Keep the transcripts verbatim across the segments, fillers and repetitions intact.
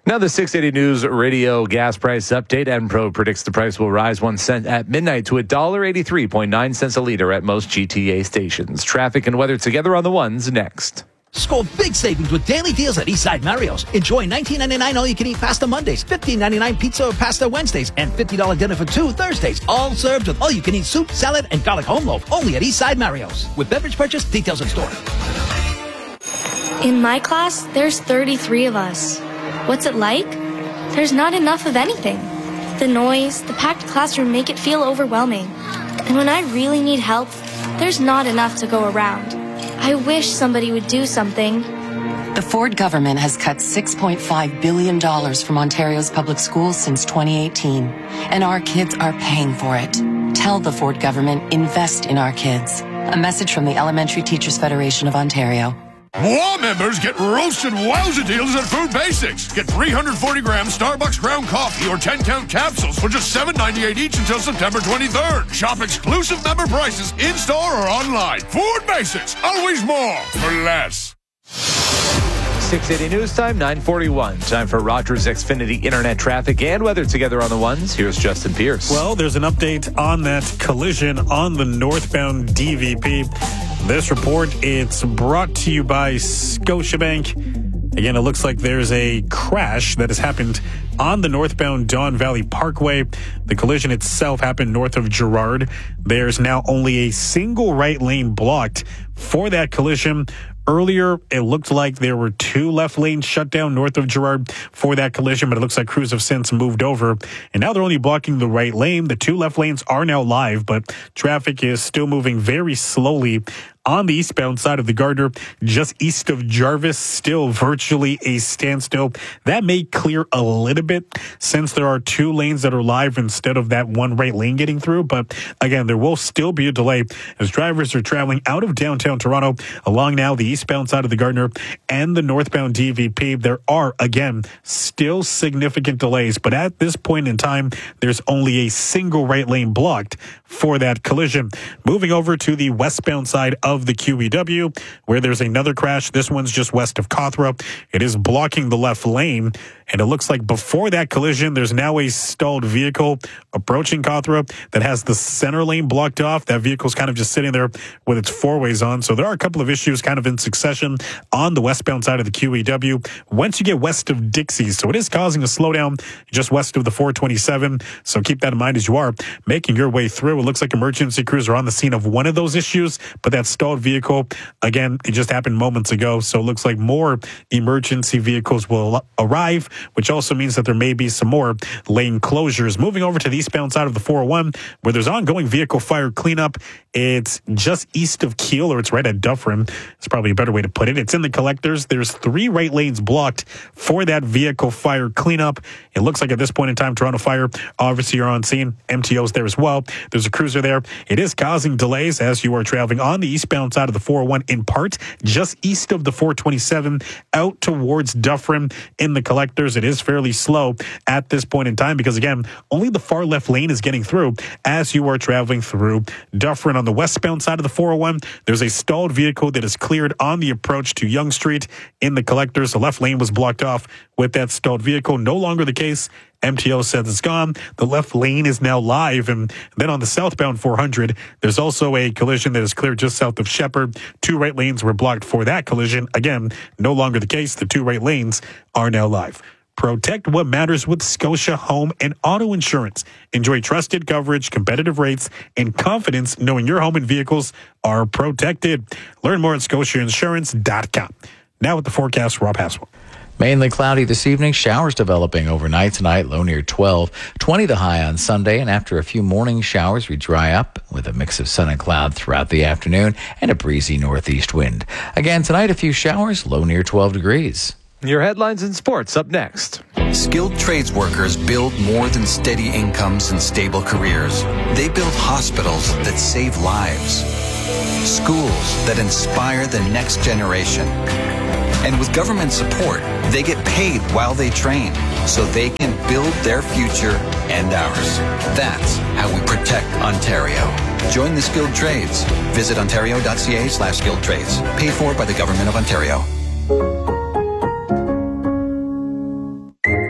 Now the six eighty News Radio gas price update. Enpro predicts the price will rise one cent at midnight to one dollar eighty-three point nine cents a liter at most G T A stations. Traffic and weather together on the ones next. Score big savings with daily deals at Eastside Mario's. Enjoy nineteen ninety-nine all-you-can-eat pasta Mondays, fifteen ninety-nine pizza or pasta Wednesdays, and fifty dollars dinner for two Thursdays. All served with all-you-can-eat soup, salad, and garlic home loaf. Only at Eastside Mario's. With beverage purchase, details in store. In my class, there's thirty-three of us. What's it like? There's not enough of anything. The noise, the packed classroom make it feel overwhelming. And when I really need help, there's not enough to go around. I wish somebody would do something. The Ford government has cut six point five billion dollars from Ontario's public schools since twenty eighteen, and our kids are paying for it. Tell the Ford government, invest in our kids. A message from the Elementary Teachers Federation of Ontario. More members get roasted wowza deals at Food Basics. Get three hundred forty gram Starbucks ground coffee or ten count capsules for just seven ninety-eight each until September twenty-third. Shop exclusive member prices in-store or online. Food Basics, always more for less. six eighty News Time, nine forty-one. Time for Rogers Xfinity Internet traffic and weather together on the ones. Here's Justin Pierce. Well, there's an update on that collision on the northbound D V P. This report, it's brought to you by Scotiabank. Again, it looks like there's a crash that has happened on the northbound Don Valley Parkway. The collision itself happened north of Gerrard. There's now only a single right lane blocked for that collision. Earlier, it looked like there were two left lanes shut down north of Gerrard for that collision, but it looks like crews have since moved over. And now they're only blocking the right lane. The two left lanes are now live, but traffic is still moving very slowly on the eastbound side of the Gardner, just east of Jarvis, still virtually a standstill. That may clear a little bit since there are two lanes that are live instead of that one right lane getting through. But again, there will still be a delay as drivers are traveling out of downtown Toronto along now the eastbound side of the Gardner and the northbound D V P. There are, again, still significant delays, but at this point in time, there's only a single right lane blocked for that collision. Moving over to the westbound side of the Q E W, where there's another crash. This one's just west of Cawthra. It is blocking the left lane, and it looks like before that collision, there's now a stalled vehicle approaching Cawthra that has the center lane blocked off. That vehicle's kind of just sitting there with its four ways on. So there are a couple of issues kind of in succession on the westbound side of the Q E W. Once you get west of Dixie, so it is causing a slowdown just west of the four twenty-seven. So keep that in mind as you are making your way through. It looks like emergency crews are on the scene of one of those issues, but that stalled vehicle, again, it just happened moments ago. So it looks like more emergency vehicles will arrive, which also means that there may be some more lane closures. Moving over to the eastbound side of the four oh one, where there's ongoing vehicle fire cleanup. It's just east of Keele, or it's right at Dufferin. It's probably a better way to put it. It's in the collectors. There's three right lanes blocked for that vehicle fire cleanup. It looks like at this point in time, Toronto Fire obviously are on scene. M T O's there as well. There's a cruiser there. It is causing delays as you are traveling on the eastbound side of the four oh one, in part just east of the four twenty-seven out towards Dufferin in the collectors. It is fairly slow at this point in time because, again, only the far left lane is getting through as you are traveling through Dufferin. On the westbound side of the four oh one, there's a stalled vehicle that is cleared on the approach to Yonge Street in the collectors. The left lane was blocked off with that stalled vehicle. No longer the case. M T O says it's gone. The left lane is now live. And then on the southbound four hundred, there's also a collision that is cleared just south of Shepherd. Two right lanes were blocked for that collision. Again, no longer the case. The two right lanes are now live. Protect what matters with Scotia Home and Auto Insurance. Enjoy trusted coverage, competitive rates, and confidence knowing your home and vehicles are protected. Learn more at scotia insurance dot com. Now with the forecast, Rob Haswell. Mainly cloudy this evening, showers developing overnight tonight, low near twelve. twenty the high on Sunday, and after a few morning showers, we dry up with a mix of sun and cloud throughout the afternoon and a breezy northeast wind. Again tonight, a few showers, low near twelve degrees. Your headlines and sports up next. Skilled trades workers build more than steady incomes and stable careers. They build hospitals that save lives, schools that inspire the next generation. And with government support, they get paid while they train so they can build their future and ours. That's how we protect Ontario. Join the skilled trades. Visit ontario.ca slash skilled trades. Paid for by the Government of Ontario.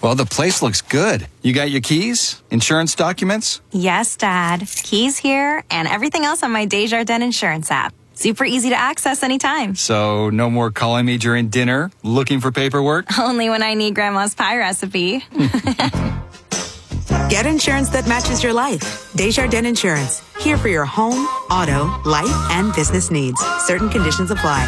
Well, the place looks good. You got your keys? Insurance documents? Yes, Dad. Keys here and everything else on my Desjardins Insurance app. Super easy to access anytime. So no more calling me during dinner, looking for paperwork? Only when I need Grandma's pie recipe. Get insurance that matches your life. Desjardins Insurance. Here for your home, auto, life, and business needs. Certain conditions apply.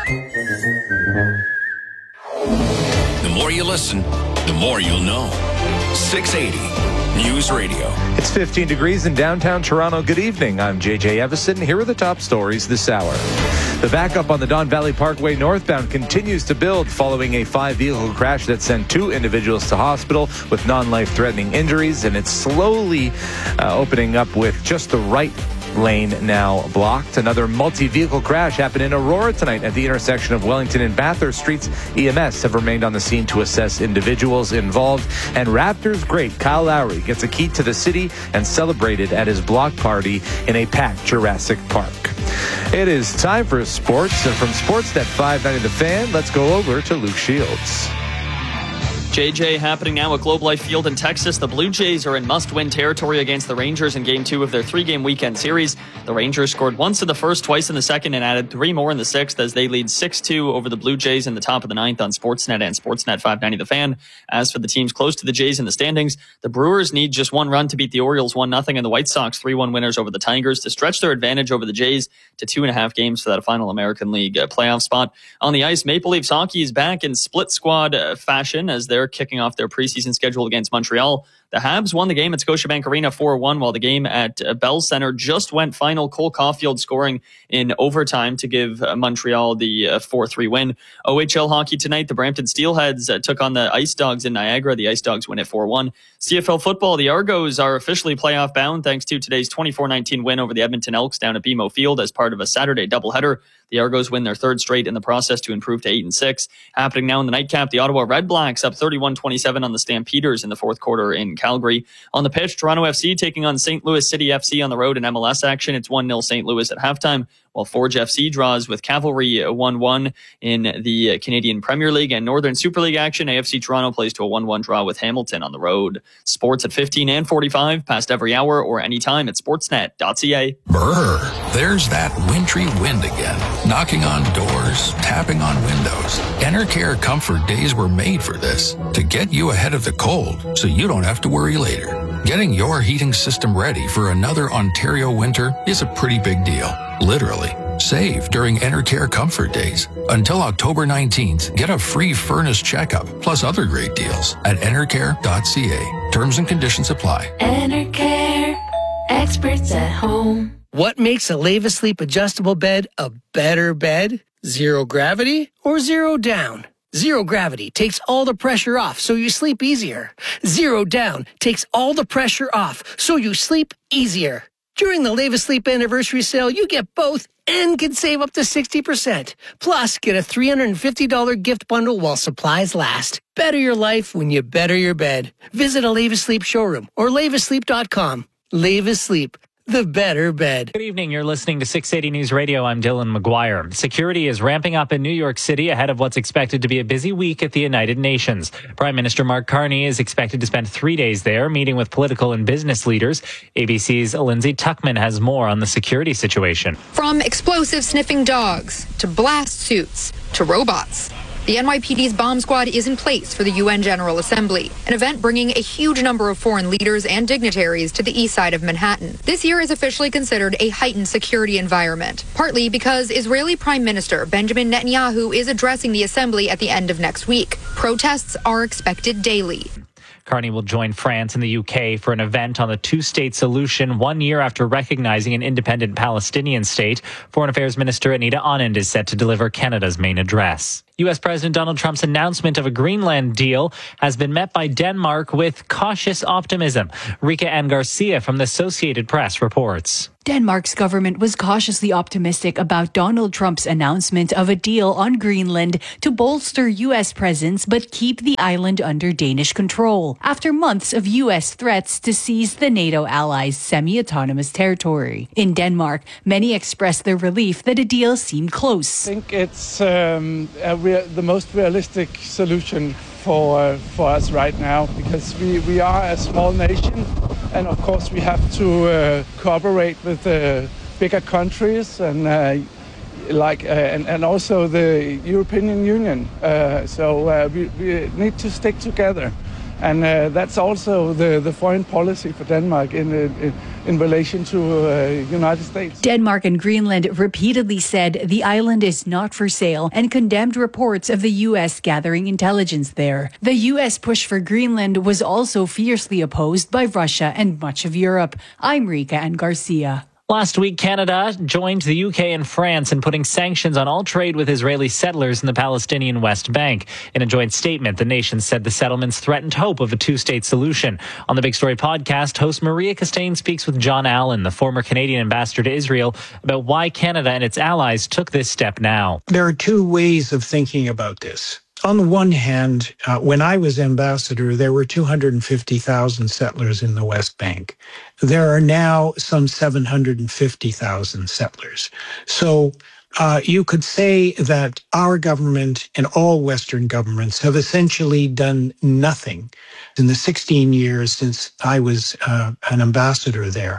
The more you listen, the more you'll know. six eighty News Radio. It's fifteen degrees in downtown Toronto. Good evening. I'm J J Evison. Here are the top stories this hour. The backup on the Don Valley Parkway northbound continues to build following a five-vehicle crash that sent two individuals to hospital with non-life-threatening injuries, and it's slowly uh, opening up with just the right lane now blocked. Another multi-vehicle crash happened in Aurora tonight at the intersection of Wellington and Bathurst Streets. E M S have remained on the scene to assess individuals involved. And Raptors great Kyle Lowry gets a key to the city and celebrated at his block party in a packed Jurassic Park. It is time for sports, and from Sportsnet five ninety The Fan, let's go over to Luke Shields. J J, happening now at Globe Life Field in Texas. The Blue Jays are in must-win territory against the Rangers in Game two of their three-game weekend series. The Rangers scored once in the first, twice in the second, and added three more in the sixth as they lead six two over the Blue Jays in the top of the ninth on Sportsnet and Sportsnet five ninety The Fan. As for the teams close to the Jays in the standings, the Brewers need just one run to beat the Orioles one nothing, and the White Sox three one winners over the Tigers to stretch their advantage over the Jays to two and a half games for that final American League uh, playoff spot. On the ice, Maple Leafs hockey is back in split squad uh, fashion as they're kicking off their preseason schedule against Montreal. The Habs won the game at Scotiabank Arena four one, while the game at uh, Bell Center just went final. Cole Caulfield scoring in overtime to give uh, Montreal the uh, four three win. O H L hockey tonight, the Brampton Steelheads uh, took on the Ice Dogs in Niagara. The Ice Dogs win at four one. C F L football, the Argos are officially playoff bound thanks to today's twenty-four nineteen win over the Edmonton Elks down at B M O Field as part of a Saturday doubleheader. The Argos win their third straight in the process to improve to eight and six. Happening now in the nightcap, the Ottawa Red Blacks up thirty-one twenty-seven on the Stampeders in the fourth quarter in Calgary. On the pitch, Toronto F C taking on Saint Louis City F C on the road in M L S action. It's one nil Saint Louis at halftime, while Forge F C draws with Cavalry one one in the Canadian Premier League. And Northern Super League action, A F C Toronto plays to a one one draw with Hamilton on the road. Sports at fifteen and forty-five, past every hour or anytime at sportsnet dot c a. Brr, there's that wintry wind again, knocking on doors, tapping on windows. Enercare Comfort Days were made for this, to get you ahead of the cold so you don't have to worry later. Getting your heating system ready for another Ontario winter is a pretty big deal. Literally. Save during Enercare Comfort Days. Until October nineteenth, get a free furnace checkup plus other great deals at enercare dot c a. Terms and conditions apply. Enercare, experts at home. What makes a Leva Sleep adjustable bed a better bed? Zero gravity or zero down? Zero gravity takes all the pressure off so you sleep easier. Zero down takes all the pressure off so you sleep easier. During the Leva Sleep anniversary sale, you get both and can save up to sixty percent. Plus, get a three hundred fifty dollars gift bundle while supplies last. Better your life when you better your bed. Visit a Leva Sleep showroom or leva sleep dot com. Leva Sleep, the better bed. Good evening. You're listening to six eighty News Radio. I'm Dylan McGuire. Security is ramping up in New York City ahead of what's expected to be a busy week at the United Nations. Prime Minister Mark Carney is expected to spend three days there, meeting with political and business leaders. A B C's Lindsay Tuckman has more on the security situation. From explosive sniffing dogs to blast suits to robots, the N Y P D's bomb squad is in place for the U N General Assembly, an event bringing a huge number of foreign leaders and dignitaries to the east side of Manhattan. This year is officially considered a heightened security environment, partly because Israeli Prime Minister Benjamin Netanyahu is addressing the assembly at the end of next week. Protests are expected daily. Carney will join France and the U K for an event on the two-state solution one year after recognizing an independent Palestinian state. Foreign Affairs Minister Anita Anand is set to deliver Canada's main address. U S. President Donald Trump's announcement of a Greenland deal has been met by Denmark with cautious optimism. Rika Ann Garcia from the Associated Press reports. Denmark's government was cautiously optimistic about Donald Trump's announcement of a deal on Greenland to bolster U S presence but keep the island under Danish control, after months of U S threats to seize the NATO allies' semi-autonomous territory. In Denmark, many expressed their relief that a deal seemed close. I think it's um, a rea- the most realistic solution for uh, for us right now, because we, we are a small nation, and of course we have to uh, cooperate with uh, bigger countries and uh, like uh, and, and also the European Union. Uh, so uh, we, we need to stick together. And uh, that's also the, the foreign policy for Denmark in in, in relation to uh, United States. Denmark and Greenland repeatedly said the island is not for sale and condemned reports of the U S gathering intelligence there. The U S push for Greenland was also fiercely opposed by Russia and much of Europe. I'm Rika and Garcia. Last week, Canada joined the U K and France in putting sanctions on all trade with Israeli settlers in the Palestinian West Bank. In a joint statement, the nations said the settlements threatened hope of a two-state solution. On the Big Story podcast, host Maria Costain speaks with John Allen, the former Canadian ambassador to Israel, about why Canada and its allies took this step now. There are two ways of thinking about this. On the one hand, uh, when I was ambassador, there were two hundred fifty thousand settlers in the West Bank. There are now some seven hundred fifty thousand settlers. So uh, you could say that our government and all Western governments have essentially done nothing in the sixteen years since I was uh, an ambassador there.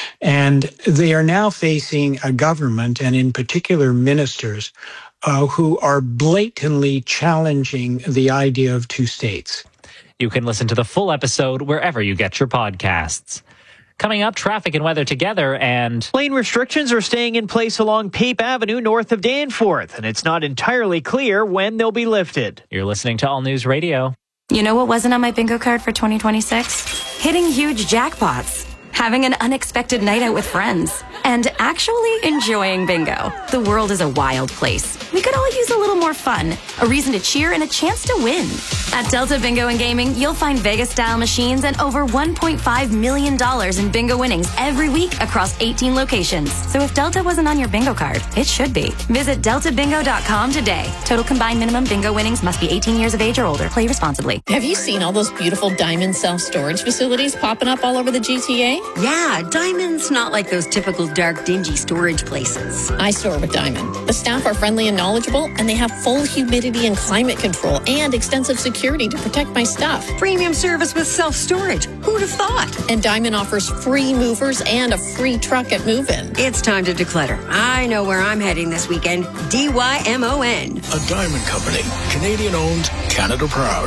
And they are now facing a government, and in particular ministers, Uh, who are blatantly challenging the idea of two states. You can listen to the full episode wherever you get your podcasts. Coming up, traffic and weather together, and lane restrictions are staying in place along Pape Avenue north of Danforth, and it's not entirely clear when they'll be lifted. You're listening to All News Radio. You know what wasn't on my bingo card for twenty twenty-six? Hitting huge jackpots, having an unexpected night out with friends, and actually enjoying bingo. The world is a wild place. We could all use a little more fun, a reason to cheer, and a chance to win. At Delta Bingo and Gaming, you'll find Vegas-style machines and over one point five million dollars in bingo winnings every week across eighteen locations. So if Delta wasn't on your bingo card, it should be. Visit delta bingo dot com today. Total combined minimum bingo winnings must be eighteen years of age or older. Play responsibly. Have you seen all those beautiful Diamond self-storage facilities popping up all over the G T A? Yeah, Diamond's not like those typical dark, dingy storage places. I store with Diamond. The staff are friendly and knowledgeable, and they have full humidity and climate control and extensive security to protect my stuff. Premium service with self-storage. Who'd have thought? And Diamond offers free movers and a free truck at move-in. It's time to declutter. I know where I'm heading this weekend. D Y M O N. A Diamond Company. Canadian-owned, Canada proud.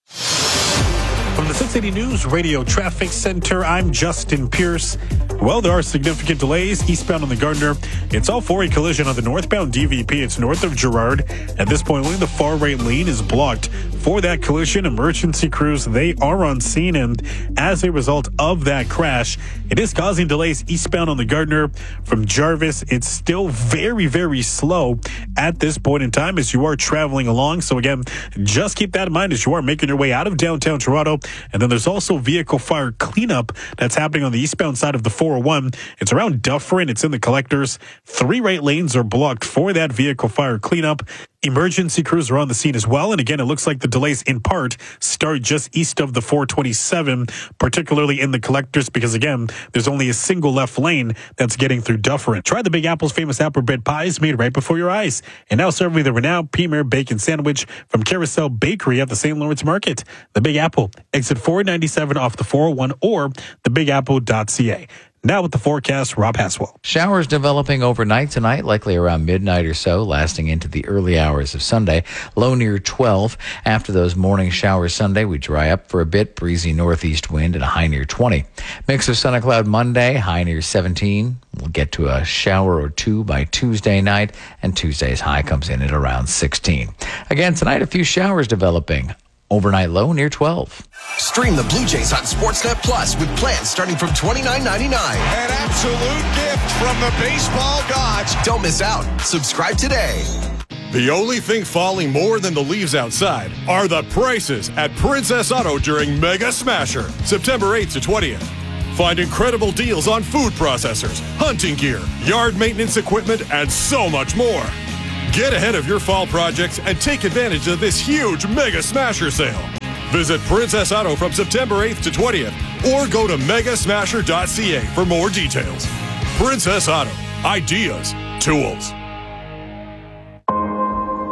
From the Sun City News Radio Traffic Center, I'm Justin Pierce. Well, there are significant delays eastbound on the Gardiner. It's all for a collision on the northbound D V P. It's north of Girard. At this point, only the far right lane is blocked. For that collision, emergency crews, they are on scene, and as a result of that crash, it is causing delays eastbound on the Gardiner from Jarvis. It's still very, very slow at this point in time as you are traveling along. So again, just keep that in mind as you are making your way out of downtown Toronto. And then there's also vehicle fire cleanup that's happening on the eastbound side of the four oh one. It's around Dufferin. It's in the collectors. Three right lanes are blocked for that vehicle fire cleanup. Emergency crews are on the scene as well. And again, it looks like the delays in part start just east of the four twenty-seven, particularly in the collectors, because again, there's only a single left lane that's getting through Dufferin. Try the Big Apple's famous apple bread pies made right before your eyes. And now serving the renowned Premier Bacon Sandwich from Carousel Bakery at the Saint Lawrence Market. The Big Apple, exit four ninety-seven off the four oh one or the big apple dot c a. Now with the forecast, Rob Haswell. Showers developing overnight tonight, likely around midnight or so, lasting into the early hours of Sunday. Low near twelve. After those morning showers Sunday, we dry up for a bit. Breezy northeast wind and a high near twenty. Mix of sun and cloud Monday, high near seventeen. We'll get to a shower or two by Tuesday night, and Tuesday's high comes in at around sixteen. Again, tonight, a few showers developing. Overnight low near twelve. Stream the Blue Jays on Sportsnet Plus with plans starting from twenty-nine ninety-nine. An absolute gift from the baseball gods. Don't miss out. Subscribe today. The only thing falling more than the leaves outside are the prices at Princess Auto during Mega Smasher, September eighth to twentieth. Find incredible deals on food processors, hunting gear, yard maintenance equipment, and so much more. Get ahead of your fall projects and take advantage of this huge Mega Smasher sale. Visit Princess Auto from September eighth to twentieth or go to mega smasher dot c a for more details. Princess Auto. Ideas. Tools.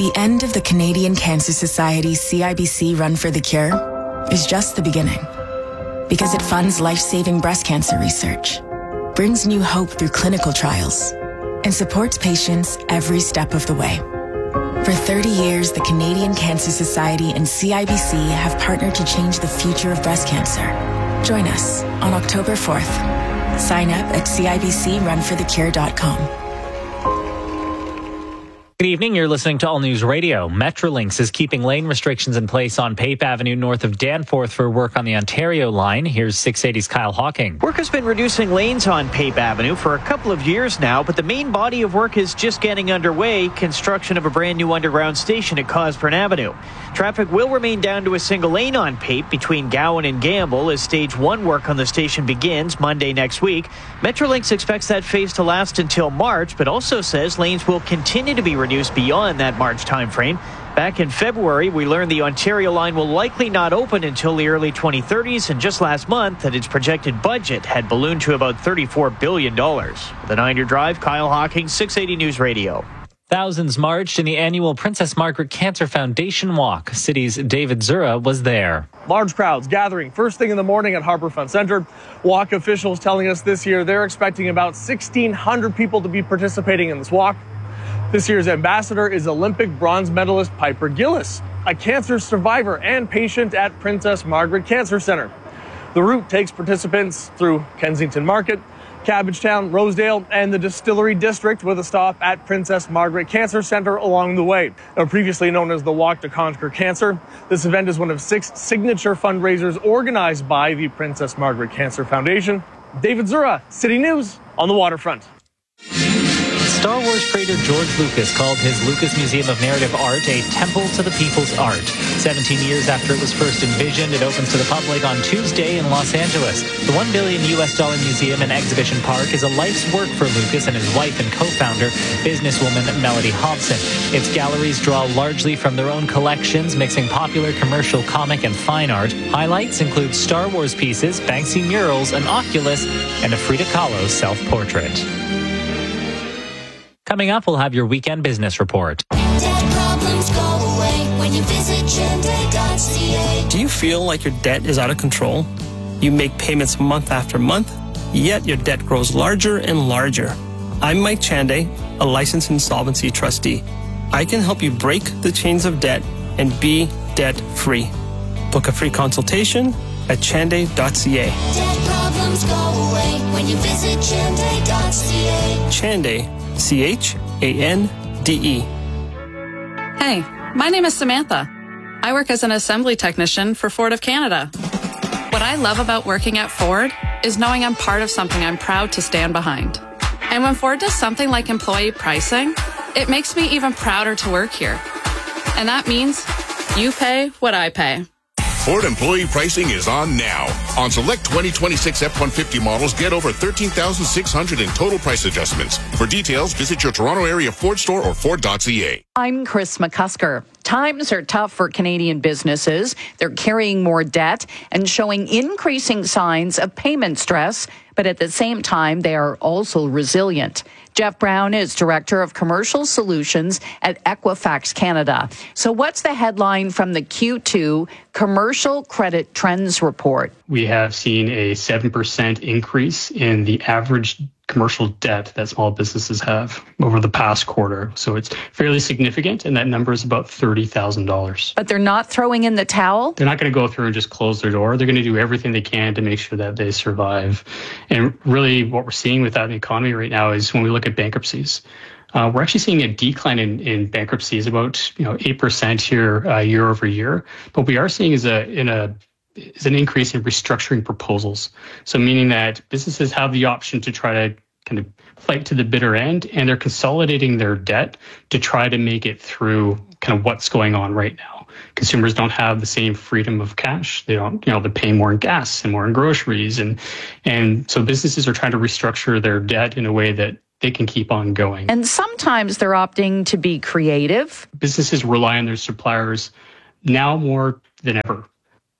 The end of the Canadian Cancer Society C I B C Run for the Cure is just the beginning, because it funds life-saving breast cancer research, brings new hope through clinical trials, and supports patients every step of the way. For thirty years, the Canadian Cancer Society and C I B C have partnered to change the future of breast cancer. Join us on October fourth. Sign up at C I B C run for the cure dot com. Good evening. You're listening to All News Radio. Metrolinx is keeping lane restrictions in place on Pape Avenue north of Danforth for work on the Ontario line. Here's six eighty's Kyle Hawking. Work has been reducing lanes on Pape Avenue for a couple of years now, but the main body of work is just getting underway, construction of a brand new underground station at Cosburn Avenue. Traffic will remain down to a single lane on Pape between Gowan and Gamble as stage one work on the station begins Monday next week. Metrolinx expects that phase to last until March, but also says lanes will continue to be reduced beyond that March timeframe. Back in February, we learned the Ontario line will likely not open until the early twenty thirties, and just last month that its projected budget had ballooned to about thirty-four billion dollars. The nine-year drive, Kyle Hawking, six eighty News Radio. Thousands marched in the annual Princess Margaret Cancer Foundation Walk. City's David Zura was there. Large crowds gathering first thing in the morning at Harbourfront Centre. Walk officials telling us this year they're expecting about sixteen hundred people to be participating in this walk. This year's ambassador is Olympic bronze medalist Piper Gillis, a cancer survivor and patient at Princess Margaret Cancer Centre. The route takes participants through Kensington Market, Cabbagetown, Rosedale, and the Distillery District, with a stop at Princess Margaret Cancer Centre along the way. Now, previously known as the Walk to Conquer Cancer, this event is one of six signature fundraisers organized by the Princess Margaret Cancer Foundation. David Zura, City News on the waterfront. Star Wars creator George Lucas called his Lucas Museum of Narrative Art a temple to the people's art. seventeen years after it was first envisioned, it opens to the public on Tuesday in Los Angeles. The one billion U S dollar museum and exhibition park is a life's work for Lucas and his wife and co-founder, businesswoman Melody Hobson. Its galleries draw largely from their own collections, mixing popular commercial, comic, and fine art. Highlights include Star Wars pieces, Banksy murals, an Oculus, and a Frida Kahlo self-portrait. Coming up, we'll have your weekend business report. Debt problems go away when you visit Chende dot c a. Do you feel like your debt is out of control? You make payments month after month, yet your debt grows larger and larger. I'm Mike Chande, a licensed insolvency trustee. I can help you break the chains of debt and be debt-free. Book a free consultation at Chande dot c a. Debt problems go away when you visit Chende dot c a. Chande, C H A N D E. Hey, my name is Samantha. I work as an assembly technician for Ford of Canada. What I love about working at Ford is knowing I'm part of something I'm proud to stand behind. And when Ford does something like employee pricing, it makes me even prouder to work here. And that means you pay what I pay. Ford employee pricing is on now. On select twenty twenty-six F one fifty models, get over thirteen thousand six hundred dollars in total price adjustments. For details, visit your Toronto area Ford store or Ford dot c a. I'm Chris McCusker. Times are tough for Canadian businesses. They're carrying more debt and showing increasing signs of payment stress, but at the same time, they are also resilient. Jeff Brown is Director of Commercial Solutions at Equifax Canada. So what's the headline from the Q two Commercial Credit Trends Report? We have seen a seven percent increase in the average commercial debt that small businesses have over the past quarter. So it's fairly significant, and that number is about thirty thousand dollars. But they're not throwing in the towel? They're not going to go through and just close their door. They're going to do everything they can to make sure that they survive. And really what we're seeing with that in the economy right now is when we look at bankruptcies, uh, we're actually seeing a decline in, in bankruptcies, about you know eight percent here uh, year over year. But what we are seeing is a in a is an increase in restructuring proposals. So meaning that businesses have the option to try to kind of fight to the bitter end, and they're consolidating their debt to try to make it through kind of what's going on right now. Consumers don't have the same freedom of cash. They don't, you know, they're paying more in gas and more in groceries. And, and so businesses are trying to restructure their debt in a way that they can keep on going. And sometimes they're opting to be creative. Businesses rely on their suppliers now more than ever.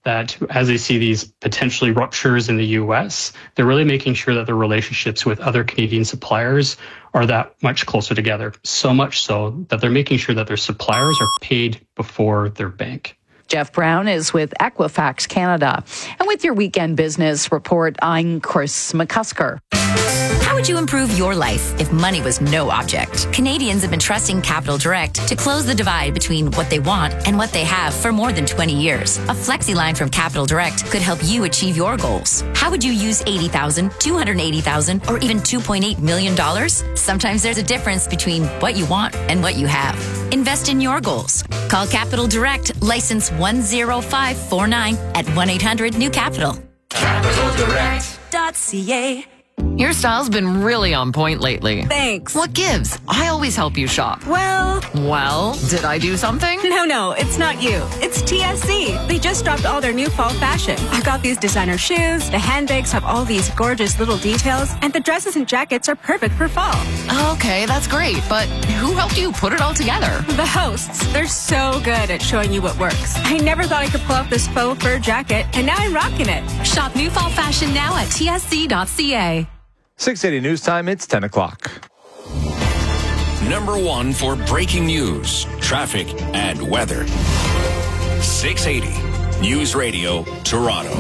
that as they see these potentially ruptures in the U S, they're really making sure that their relationships with other Canadian suppliers are that much closer together. So much so that they're making sure that their suppliers are paid before their bank. Jeff Brown is with Equifax Canada. And with your weekend business report, I'm Chris McCusker. How would you improve your life if money was no object? Canadians have been trusting Capital Direct to close the divide between what they want and what they have for more than twenty years. A flexi line from Capital Direct could help you achieve your goals. How would you use eighty thousand dollars, two hundred eighty thousand dollars, or even two point eight million dollars? Sometimes there's a difference between what you want and what you have. Invest in your goals. Call Capital Direct, license one zero five four nine at one eight hundred new capital. capital direct dot c a. Your style's been really on point lately. Thanks. What gives? I always help you shop. Well... Well, did I do something? No, no, it's not you. It's T S C. They just dropped all their new fall fashion. I got these designer shoes, the handbags have all these gorgeous little details, and the dresses and jackets are perfect for fall. Okay, that's great, but who helped you put it all together? The hosts. They're so good at showing you what works. I never thought I could pull off this faux fur jacket, and now I'm rocking it. Shop new fall fashion now at T S C dot c a. six eighty News Time, it's ten o'clock. Number one for breaking news, traffic, and weather. six eighty News Radio, Toronto.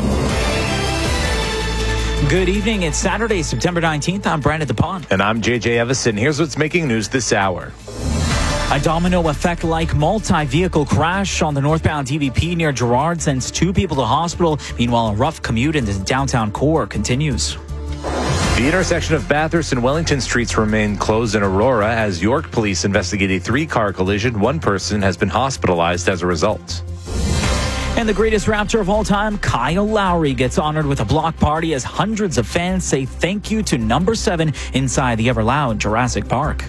Good evening. It's Saturday, September nineteenth. I'm Brandon DePont. And I'm J J Evison. Here's what's making news this hour. A domino effect-like multi-vehicle crash on the northbound D V P near Gerrard sends two people to hospital. Meanwhile, a rough commute into downtown core continues. The intersection of Bathurst and Wellington Streets remain closed in Aurora as York police investigate a three-car collision. One person has been hospitalized as a result. And the greatest Raptor of all time, Kyle Lowry, gets honored with a block party as hundreds of fans say thank you to number seven inside the ever-loud Jurassic Park.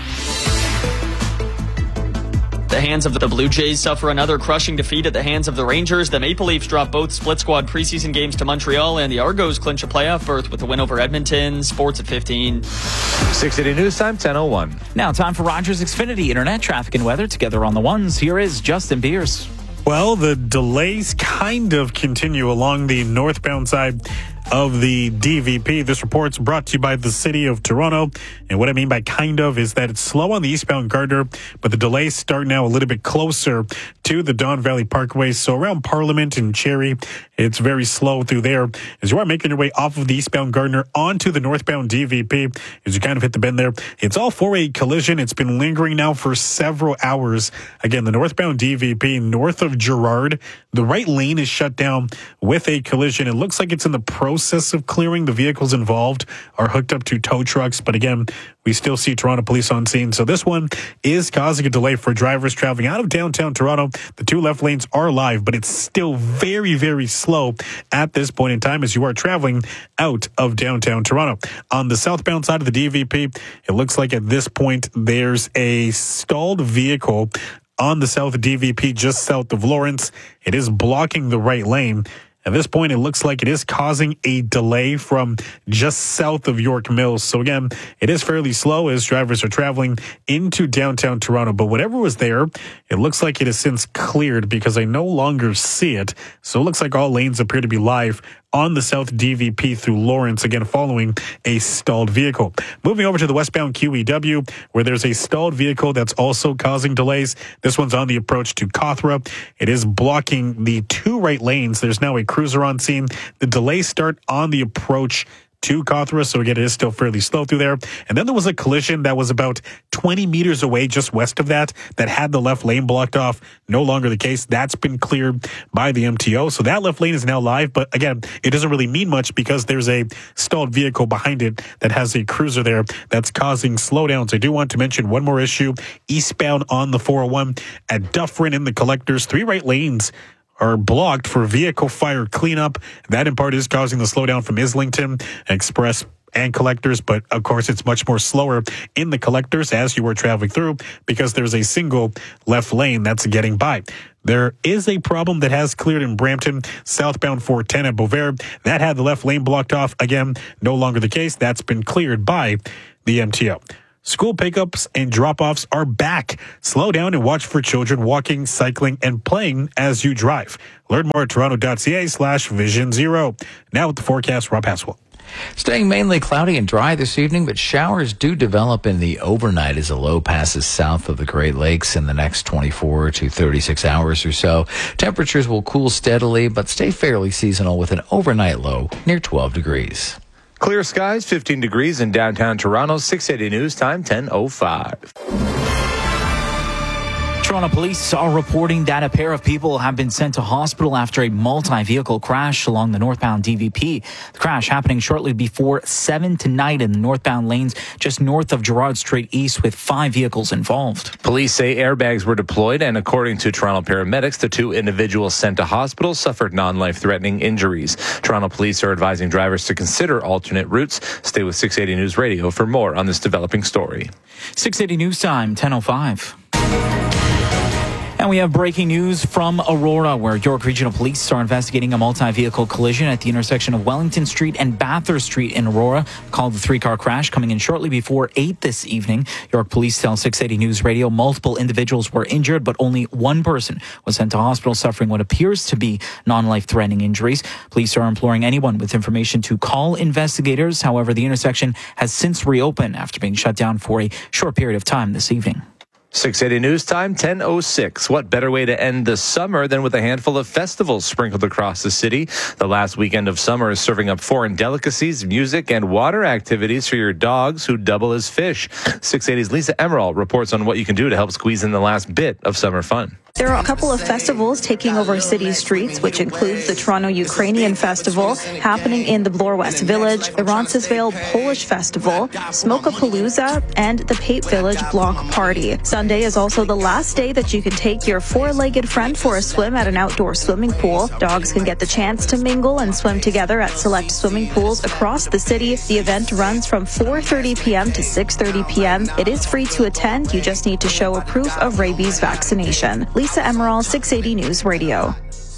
The hands of the Blue Jays suffer another crushing defeat at the hands of the Rangers. The Maple Leafs drop both split squad preseason games to Montreal, and the Argos clinch a playoff berth with a win over Edmonton. Sports at fifteen. six eighty News Time, ten oh one. Now time for Rogers Xfinity Internet traffic and weather together on the ones. Here is Justin Beers. Well, the delays kind of continue along the northbound side of the D V P. This report's brought to you by the City of Toronto. And what I mean by kind of is that it's slow on the eastbound Gardner, but the delays start now a little bit closer to the Don Valley Parkway. So around Parliament and Cherry, it's very slow through there. As you are making your way off of the eastbound Gardner onto the northbound D V P, as you kind of hit the bend there, it's all four-way collision. It's been lingering now for several hours. Again, the northbound D V P north of Gerrard, the right lane is shut down with a collision. It looks like it's in the process of clearing. The vehicles involved are hooked up to tow trucks, but again, we still see Toronto police on scene. So this one is causing a delay for drivers traveling out of downtown Toronto. The two left lanes are live, but it's still very, very slow at this point in time as you are traveling out of downtown Toronto. On the southbound side of the D V P, it looks like at this point there's a stalled vehicle on the south D V P just south of Lawrence. It is blocking the right lane. At this point, it looks like it is causing a delay from just south of York Mills. So again, it is fairly slow as drivers are traveling into downtown Toronto. But whatever was there, it looks like it has since cleared because I no longer see it. So it looks like all lanes appear to be live on the south D V P through Lawrence, again following a stalled vehicle. Moving over to the westbound Q E W, where there's a stalled vehicle that's also causing delays. This one's on the approach to Cawthra. It is blocking the two right lanes. There's now a cruiser on scene. The delays start on the approach to Cawthra, so again, it is still fairly slow through there. And then there was a collision that was about twenty meters away, just west of that, that had the left lane blocked off. No longer the case. That's been cleared by the M T O. So that left lane is now live, but again, it doesn't really mean much because there's a stalled vehicle behind it that has a cruiser there that's causing slowdowns. I do want to mention one more issue. Eastbound on the four oh one at Dufferin in the collectors, three right lanes are blocked for vehicle fire cleanup. That in part is causing the slowdown from Islington Express and collectors, but of course it's much more slower in the collectors as you were traveling through because there's a single left lane that's getting by. There is a problem that has cleared in Brampton, southbound four ten at Beauvais. That had the left lane blocked off. Again, no longer the case. That's been cleared by the M T O. School pickups and drop-offs are back. Slow down and watch for children walking, cycling, and playing as you drive. Learn more at toronto.ca slash vision zero. Now with the forecast, Rob Haswell. Staying mainly cloudy and dry this evening, but showers do develop in the overnight as a low passes south of the Great Lakes in the next twenty-four to thirty-six hours or so. Temperatures will cool steadily, but stay fairly seasonal with an overnight low near twelve degrees. Clear skies, fifteen degrees in downtown Toronto. six eighty News Time, ten oh five. Toronto police are reporting that a pair of people have been sent to hospital after a multi-vehicle crash along the northbound D V P. The crash happening shortly before seven tonight in the northbound lanes just north of Gerrard Street East with five vehicles involved. Police say airbags were deployed, and according to Toronto paramedics, the two individuals sent to hospital suffered non-life-threatening injuries. Toronto police are advising drivers to consider alternate routes. Stay with six eighty News Radio for more on this developing story. six eighty News Time, ten oh five. And we have breaking news from Aurora, where York Regional Police are investigating a multi-vehicle collision at the intersection of Wellington Street and Bathurst Street in Aurora. Called the three-car crash coming in shortly before eight this evening. York Police tell six eighty News Radio multiple individuals were injured, but only one person was sent to hospital suffering what appears to be non-life-threatening injuries. Police are imploring anyone with information to call investigators. However, the intersection has since reopened after being shut down for a short period of time this evening. six eighty News Time, ten oh six. What better way to end the summer than with a handful of festivals sprinkled across the city? The last weekend of summer is serving up foreign delicacies, music, and water activities for your dogs who double as fish. six eighty's Lisa Emerald reports on what you can do to help squeeze in the last bit of summer fun. There are a couple of festivals taking over city streets, which includes the Toronto Ukrainian Festival happening in the Bloor West Village, the Roncesvalles Polish Festival, Smokapalooza, and the Pape Village Block Party. Sunday is also the last day that you can take your four-legged friend for a swim at an outdoor swimming pool. Dogs can get the chance to mingle and swim together at select swimming pools across the city. The event runs from four thirty p.m. to six thirty p.m. It is free to attend. You just need to show a proof of rabies vaccination. Lisa Emerald, six eighty News Radio.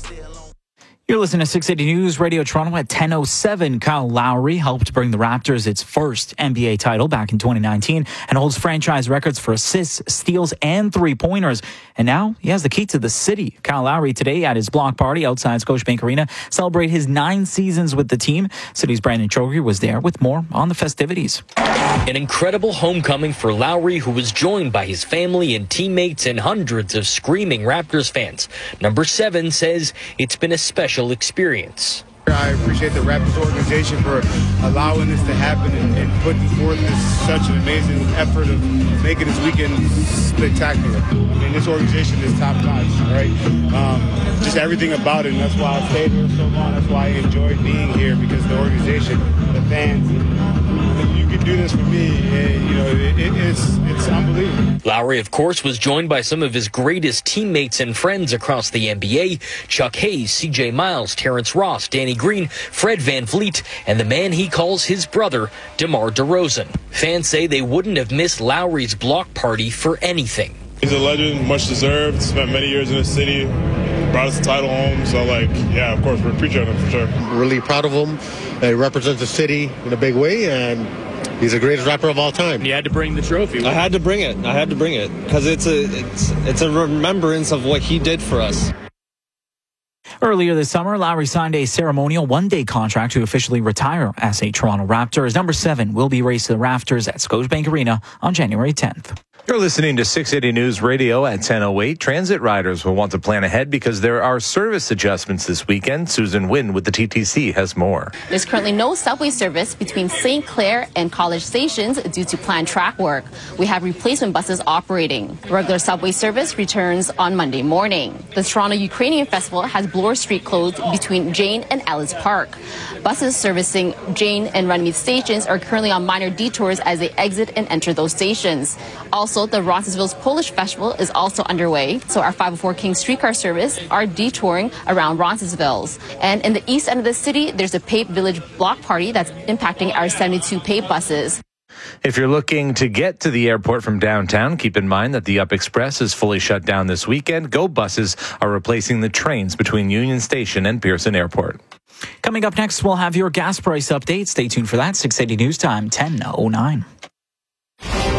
You're listening to six eighty News Radio Toronto at ten oh seven. Kyle Lowry helped bring the Raptors its first N B A title back in twenty nineteen and holds franchise records for assists, steals, and three-pointers. And now he has the key to the city. Kyle Lowry today at his block party outside Scotiabank Arena celebrate his nine seasons with the team. City's Brandon Chogri was there with more on the festivities. An incredible homecoming for Lowry, who was joined by his family and teammates and hundreds of screaming Raptors fans. Number seven says it's been a special experience. I appreciate the Raptors organization for allowing this to happen and, and putting forth this, such an amazing effort of making this weekend spectacular. I mean, this organization is top notch, right? Um, just everything about it, and that's why I stayed here so long. That's why I enjoyed being here, because the organization, the fans, you can do this for me. And, you know, it, it, it's it's unbelievable. Lowry, of course, was joined by some of his greatest teammates and friends across the N B A: Chuck Hayes, C J Miles, Terrence Ross, Danny Green, Fred VanVleet, and the man he calls his brother, DeMar DeRozan. Fans say they wouldn't have missed Lowry's block party for anything. He's a legend, much deserved. Spent many years in the city, brought us the title home. So, like, yeah, of course, we appreciate him for sure. Really proud of him. He represents the city in a big way, and he's the greatest rapper of all time. You had to bring the trophy. I had to bring it. I had to bring it because it's a it's it's a remembrance of what he did for us. Earlier this summer, Lowry signed a ceremonial one-day contract to officially retire as a Toronto Raptor. His number seven will be raised to the rafters at Scotiabank Arena on January tenth. You're listening to six eighty News Radio at ten oh eight. Transit riders will want to plan ahead because there are service adjustments this weekend. Susan Wynn with the T T C has more. There's currently no subway service between Saint Clair and College stations due to planned track work. We have replacement buses operating. Regular subway service returns on Monday morning. The Toronto Ukrainian Festival has Bloor Street closed between Jane and Ellis Park. Buses servicing Jane and Runnymede stations are currently on minor detours as they exit and enter those stations. Also, the Roncesvalles Polish Festival is also underway, so our five oh four King streetcar service are detouring around Roncesvalles. And in the east end of the city, there's a Pape Village block party that's impacting our seventy-two Pape buses. If you're looking to get to the airport from downtown, keep in mind that the Up Express is fully shut down this weekend. Go buses are replacing the trains between Union Station and Pearson Airport. Coming up next, we'll have your gas price update. Stay tuned for that. six eighty News Time, ten oh nine.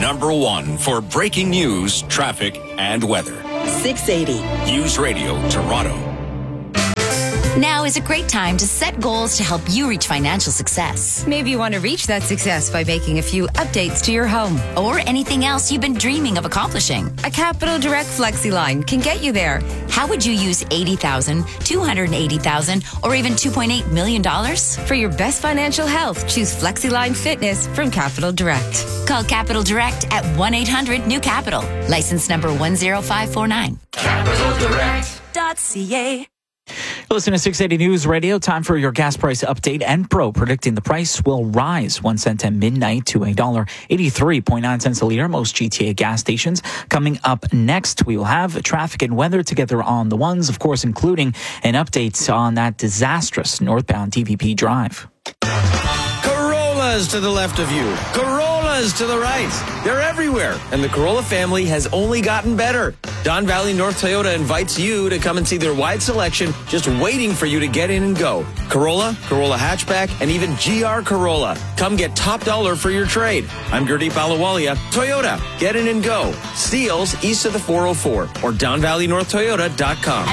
number one for breaking news, traffic, and weather. six eighty. News Radio Toronto. Now is a great time to set goals to help you reach financial success. Maybe you want to reach that success by making a few updates to your home. Or anything else you've been dreaming of accomplishing. A Capital Direct Flexi line can get you there. How would you use eighty thousand dollars, two hundred eighty thousand dollars, or even two point eight million dollars? For your best financial health, choose FlexiLine Fitness from Capital Direct. Call Capital Direct at one eight hundred new capital. License number one zero five four nine. Capital Direct dot C A. Listen to six eighty News Radio. Time for your gas price update. And Pro predicting the price will rise one cent at midnight to one dollar eighty-three point nine cents a liter. Most G T A gas stations. Coming up next, we will have traffic and weather together on the ones, of course, including an update on that disastrous northbound D V P drive. Corollas to the left of you. Corollas to the right. They're everywhere. And the Corolla family has only gotten better. Don Valley North Toyota invites you to come and see their wide selection just waiting for you to get in and go. Corolla, Corolla Hatchback, and even G R Corolla. Come get top dollar for your trade. I'm Gurdeep Ahluwalia. Toyota, get in and go. Steeles east of the four oh four or don valley north toyota dot com.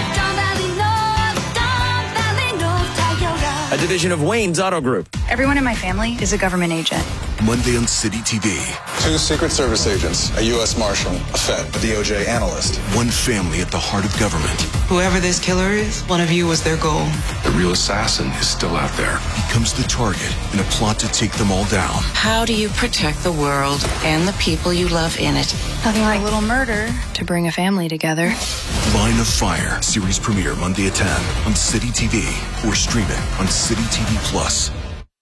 A division of Wayne's Auto Group. Everyone in my family is a government agent. Monday on City T V. Two Secret Service agents, a U S Marshal, a Fed, a D O J analyst. One family at the heart of government. Whoever this killer is, one of you was their goal. The real assassin is still out there. Becomes the target in a plot to take them all down. How do you protect the world and the people you love in it? Nothing like a little murder to bring a family together. Line of Fire. Series premiere Monday at ten on City T V or streaming on City T V Plus.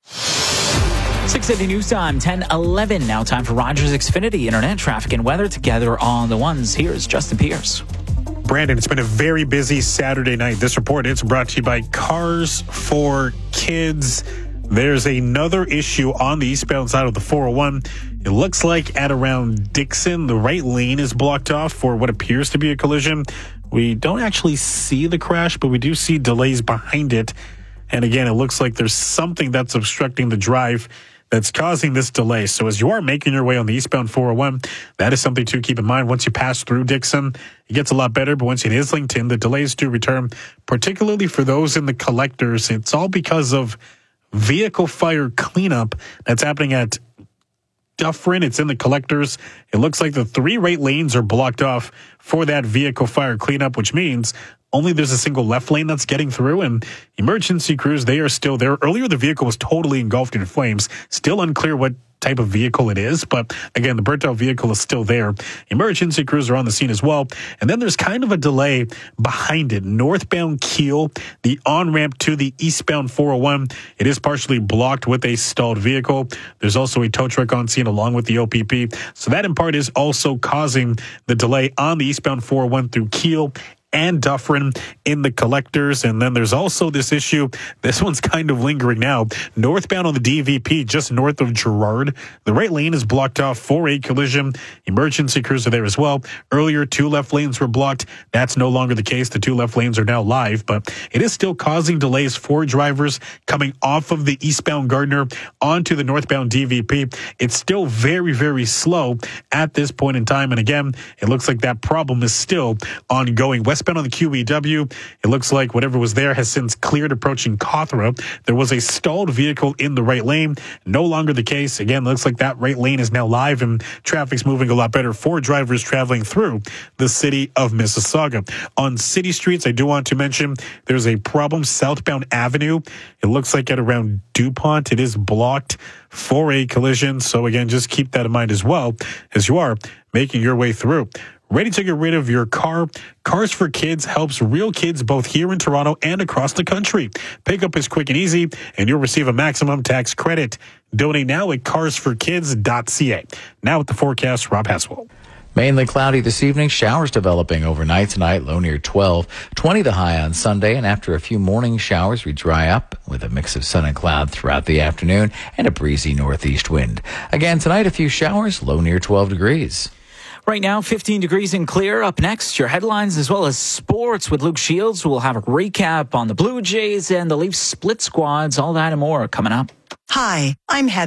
six eighty News Time, ten eleven. Now time for Rogers Xfinity Internet traffic and weather together on the ones. Here's Justin Pierce. Brandon, it's been a very busy Saturday night. This report is brought to you by Cars for Kids. There's another issue on the eastbound side of the four oh one. It looks like at around Dixon, the right lane is blocked off for what appears to be a collision. We don't actually see the crash, but we do see delays behind it. And again, it looks like there's something that's obstructing the drive that's causing this delay. So as you are making your way on the eastbound four oh one, that is something to keep in mind. Once you pass through Dixon, it gets a lot better. But once you hit Islington, the delays do return, particularly for those in the collectors. It's all because of vehicle fire cleanup that's happening at Dufferin. It's in the collectors. It looks like the three right lanes are blocked off for that vehicle fire cleanup, which means only there's a single left lane that's getting through, and emergency crews, they are still there. Earlier, the vehicle was totally engulfed in flames. Still unclear what type of vehicle it is, but again, the burnt out vehicle is still there. Emergency crews are on the scene as well. And then there's kind of a delay behind it. Northbound Keele, the on-ramp to the eastbound four oh one, it is partially blocked with a stalled vehicle. There's also a tow truck on scene along with the O P P. So that in part is also causing the delay on the eastbound four oh one through Keele and Dufferin in the collectors. And then there's also this issue. This one's kind of lingering now. Northbound on the D V P, just north of Gerrard, the right lane is blocked off for a collision. Emergency crews are there as well. Earlier, two left lanes were blocked. That's no longer the case. The two left lanes are now live, but it is still causing delays for drivers coming off of the eastbound Gardner onto the northbound D V P. It's still very, very slow at this point in time. And again, it looks like that problem is still ongoing. Westbound on the Q E W, it looks like whatever was there has since cleared approaching Cawthra. There was a stalled vehicle in the right lane. No longer the case. Again, looks like that right lane is now live and traffic's moving a lot better for drivers traveling through the city of Mississauga. On city streets, I do want to mention there's a problem. Southbound Avenue, it looks like at around DuPont, it is blocked for a collision. So again, just keep that in mind as well as you are making your way through. Ready to get rid of your car? Cars for Kids helps real kids both here in Toronto and across the country. Pickup is quick and easy, and you'll receive a maximum tax credit. Donate now at cars for kids dot c a. Now with the forecast, Rob Haswell. Mainly cloudy this evening. Showers developing overnight tonight, low near twelve. twenty the high on Sunday, and after a few morning showers, we dry up with a mix of sun and cloud throughout the afternoon and a breezy northeast wind. Again tonight, a few showers, low near twelve degrees. Right now, fifteen degrees and clear. Up next, your headlines as well as sports with Luke Shields. We'll have a recap on the Blue Jays and the Leafs split squads. All that and more coming up. Hi, I'm Heather.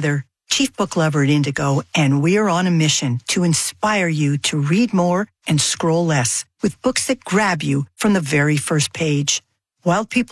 Chief Book Lover at Indigo, and we're on a mission to inspire you to read more and scroll less with books that grab you from the very first page. Wild People